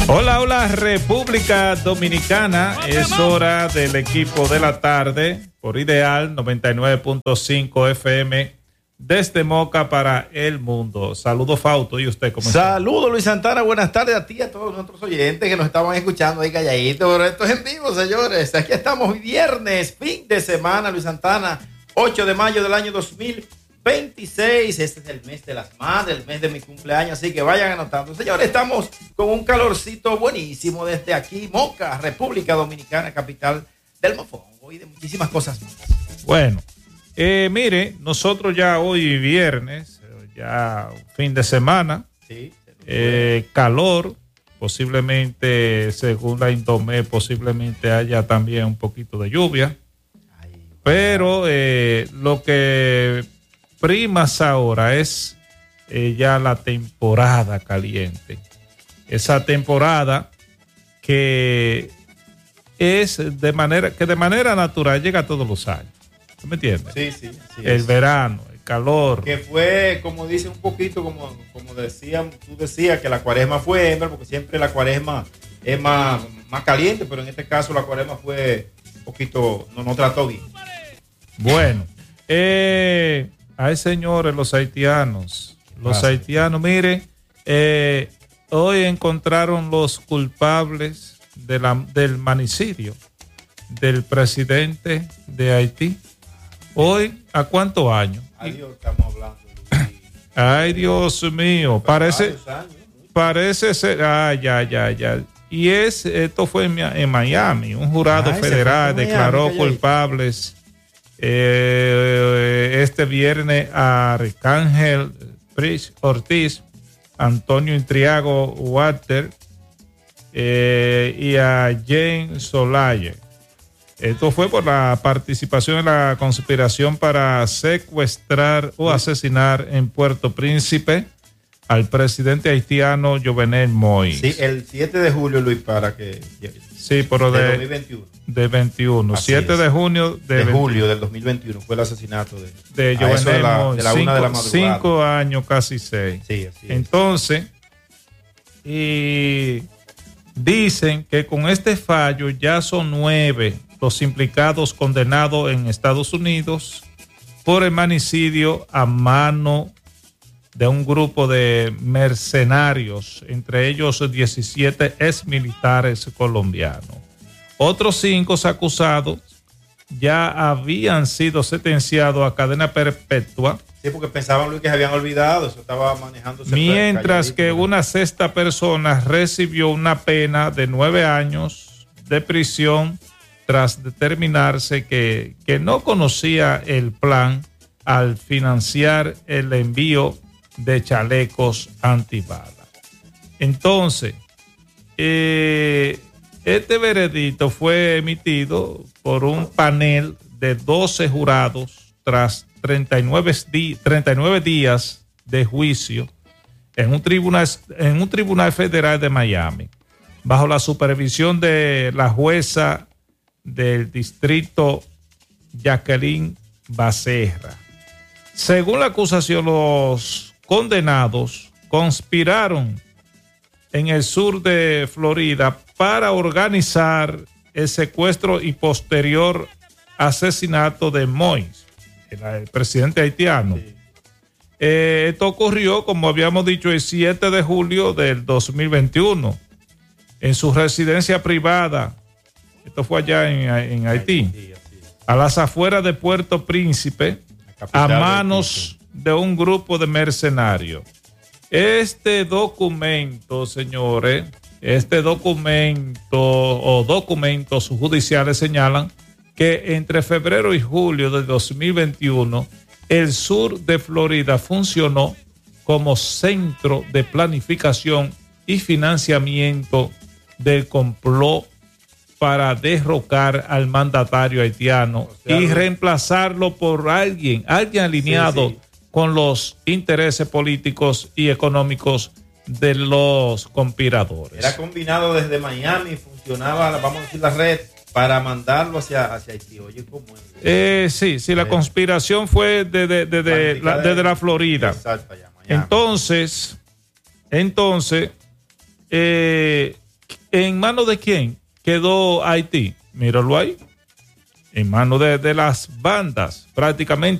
Hola, hola República Dominicana, es hora del equipo de la tarde por Ideal 99.5 FM desde Moca para el mundo. Saludos Fausto, ¿y usted cómo está? Saludos Luis Santana, buenas tardes a ti y a todos nuestros oyentes que nos estaban escuchando ahí calladitos, pero esto es en vivo, señores. Aquí estamos viernes, fin de semana, Luis Santana, 8 de mayo del año 2026. Este es el mes de las madres, el mes de mi cumpleaños, así que vayan anotando. Señores, estamos con un calorcito buenísimo desde aquí, Moca, República Dominicana, capital del mofongo y de muchísimas cosas más. Bueno, mire, nosotros ya hoy viernes, ya fin de semana, sí, calor, posiblemente, según la Indomé, posiblemente haya también un poquito de lluvia, pero lo que primas ahora es ya la temporada caliente. Esa temporada que es de manera natural llega todos los años. ¿Tú me entiendes? Sí, sí. El verano, el calor. Que fue, como dice un poquito, como decían, tú decías que la cuaresma fue hembra, porque siempre la cuaresma es más caliente, pero en este caso la cuaresma fue un poquito, no trató bien. Bueno, hay señores, los haitianos, mire, hoy encontraron los culpables del manicidio del presidente de Haití. Hoy, ¿a cuántos años? Ay, Dios, estamos hablando. Ay, Dios mío, parece ser, ya. Y esto fue en Miami, un jurado federal declaró culpables este viernes a Arcángel Ortiz, Antonio Intriago Walter y a Jane Solaye. Esto fue por la participación en la conspiración para secuestrar o asesinar en Puerto Príncipe al presidente haitiano Jovenel Moïse. Sí, el 7 de julio, Luis, para que... Sí, pero de 2021. De 21. Así 7 es. de junio de julio del 2021 fue el asesinato de Jovenel Moïse. De la 1 de la madrugada. 5 años, casi 6. Sí, así es. Entonces, y dicen que con este fallo ya son 9 los implicados condenados en Estados Unidos por el manicidio a mano de un grupo de mercenarios, entre ellos 17 exmilitares colombianos. Otros 5 acusados ya habían sido sentenciados a cadena perpetua. Sí, porque pensaban, Luis, que se habían olvidado, eso estaba manejándose. Mientras que una sexta persona recibió una pena de 9 años de prisión tras determinarse que no conocía el plan al financiar el envío de chalecos antibalas. Entonces, este veredicto fue emitido por un panel de 12 jurados tras 39 días de juicio en un tribunal federal de Miami, bajo la supervisión de la jueza del distrito Jacqueline Becerra. Según la acusación, los condenados conspiraron en el sur de Florida para organizar el secuestro y posterior asesinato de Moïse, el presidente haitiano. Sí. Esto ocurrió, como habíamos dicho, el 7 de julio del 2021 en su residencia privada. Esto fue allá en Haití, a las afueras de Puerto Príncipe, a manos de un grupo de mercenarios. Este documento, señores, documentos judiciales señalan que entre febrero y julio de 2021, el sur de Florida funcionó como centro de planificación y financiamiento del complot para derrocar al mandatario haitiano, y reemplazarlo por alguien alineado con los intereses políticos y económicos de los conspiradores. Era combinado desde Miami, funcionaba, vamos a decir, la red para mandarlo hacia Haití. Oye, ¿cómo es? Sí, la conspiración fue desde la Florida. Exacto, allá, Miami. Entonces, ¿En manos de quién quedó Haití? Míralo ahí. En manos de las bandas, prácticamente.